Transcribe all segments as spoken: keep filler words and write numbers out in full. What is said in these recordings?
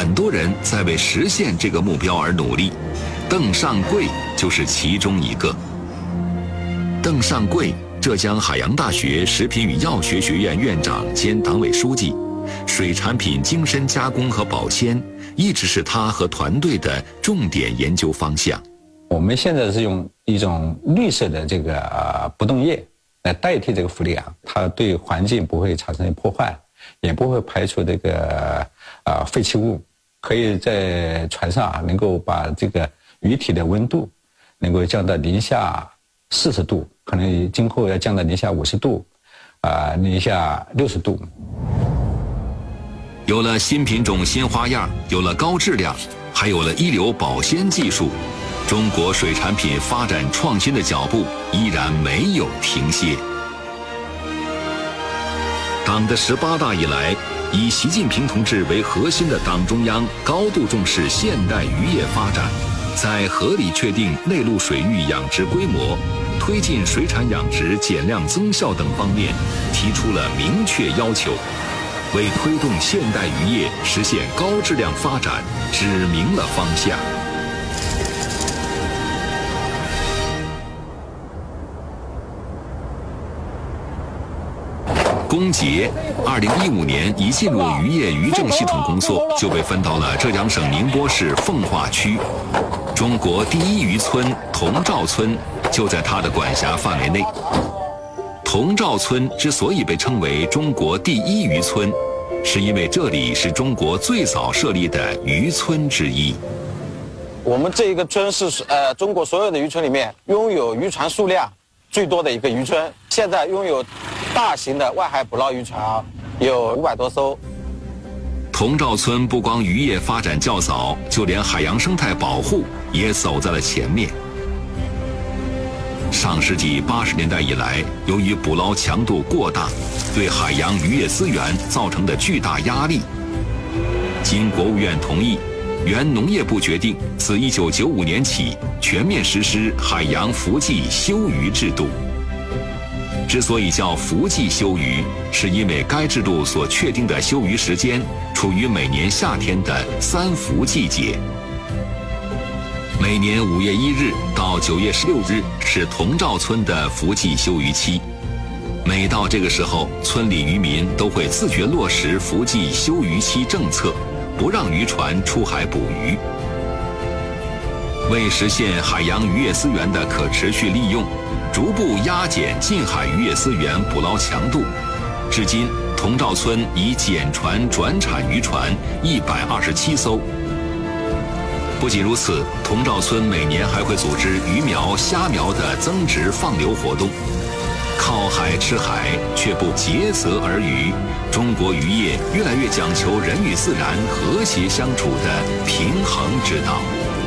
很多人在为实现这个目标而努力，邓尚贵就是其中一个。邓尚贵，浙江海洋大学食品与药学学院院长兼党委书记，水产品精深加工和保鲜一直是他和团队的重点研究方向。 我们现在是用一种绿色的这个呃不动液来代替这个氟利昂，它对环境不会产生破坏，也不会排出这个呃废弃物，可以在船上啊能够把这个鱼体的温度能够降到零下四十度，可能今后要降到零下五十度，啊、呃，零下六十度。 有了新品种、新花样，有了高质量，还有了一流保鲜技术，中国水产品发展创新的脚步依然没有停歇。党的十八大以来，以习近平同志为核心的党中央高度重视现代渔业发展，在合理确定内陆水域养殖规模、推进水产养殖减量增效等方面提出了明确要求，为推动现代渔业实现高质量发展指明了方向。龚杰，二零一五年一进入渔业渔政系统工作，就被分到了浙江省宁波市奉化区。中国第一渔村童肇村就在他的管辖范围内。童肇村之所以被称为中国第一渔村，是因为这里是中国最早设立的渔村之一。 我们这一个村是呃中国所有的渔村里面拥有渔船数量最多的一个渔村，现在拥有大型的外海捕捞渔船啊，有五百多艘。 童肇村不光渔业发展较早，就连海洋生态保护也走在了前面。上世纪八十年代以来，由于捕捞强度过大，对海洋渔业资源造成的巨大压力，经国务院同意，原农业部决定自一九九五年起全面实施海洋伏季休渔制度。之所以叫伏季休渔，是因为该制度所确定的休渔时间处于每年夏天的三伏季节。每年五月一日到九月十六日是童肇村的伏季休渔期。每到这个时候，村里渔民都会自觉落实伏季休渔期政策，不让渔船出海捕鱼。为实现海洋渔业资源的可持续利用，逐步压减近海渔业资源捕捞强度，至今童肇村已减船转产渔船一百二十七艘。不仅如此，童肇村每年还会组织鱼苗、虾苗的增殖放流活动。靠海吃海，却不竭泽而渔，中国渔业越来越讲求人与自然和谐相处的平衡之道。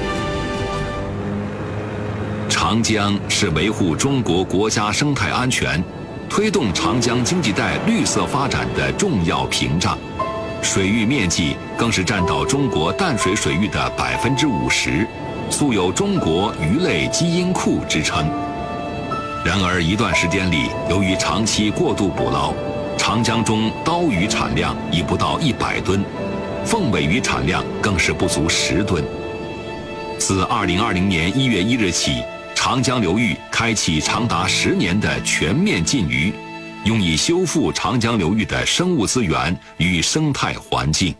长江是维护中国国家生态安全、推动长江经济带绿色发展的重要屏障，水域面积更是占到中国淡水水域的百分之五十，素有中国鱼类基因库之称。然而一段时间里，由于长期过度捕捞，长江中刀鱼产量已不到一百吨，凤尾鱼产量更是不足十吨。自二零二零年一月一日起，长江流域开启长达十年的全面禁渔，用以修复长江流域的生物资源与生态环境。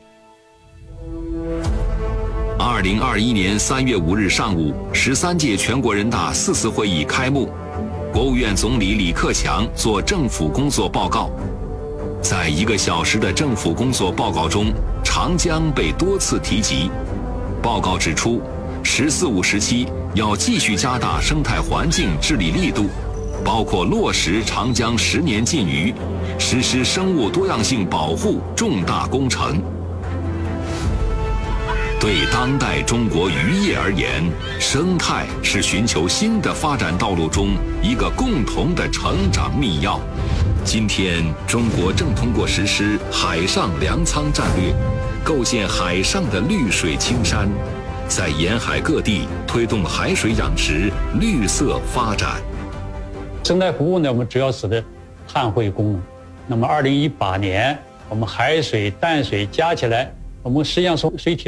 二零二一年三月五日上午，十三届全国人大四次会议开幕，国务院总理李克强作政府工作报告。在一个小时的政府工作报告中，长江被多次提及。报告指出，十四五时期要继续加大生态环境治理力度，包括落实长江十年禁渔，实施生物多样性保护重大工程。对当代中国渔业而言，生态是寻求新的发展道路中一个共同的成长密钥。今天，中国正通过实施海上粮仓战略，构建海上的绿水青山，在沿海各地推动海水养殖绿色发展。 生态服务呢，我们主要指的碳汇功能。那么，二零一八年我们海水、淡水加起来，我们实际上从水体